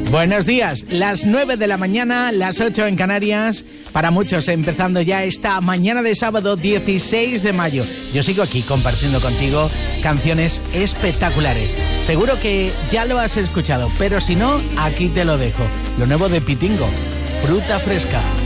Buenos días, las 9 de la mañana, las 8 en Canarias. Para muchos, empezando ya esta mañana de sábado 16 de mayo. Yo sigo aquí compartiendo contigo canciones espectaculares. Seguro que ya lo has escuchado, pero si no, aquí te lo dejo. Lo nuevo de Pitingo, Fruta Fresca.